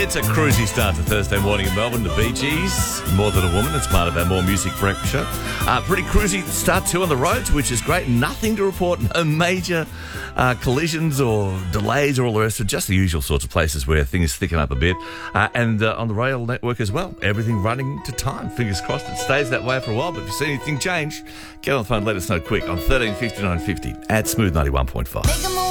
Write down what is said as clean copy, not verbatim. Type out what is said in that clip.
It's a cruisy start to Thursday morning in Melbourne. The Bee Gees, More Than a Woman. It's part of our More Music breakfast show. Pretty cruisy start too on the roads, which is great. Nothing to report. No major collisions or delays or all the rest of it. Just the usual sorts of places where things thicken up a bit. And on the rail network as well. Everything running to time. Fingers crossed it stays that way for a while. But if you see anything change, get on the phone, let us know quick on 13 59 50 at Smooth 91.5.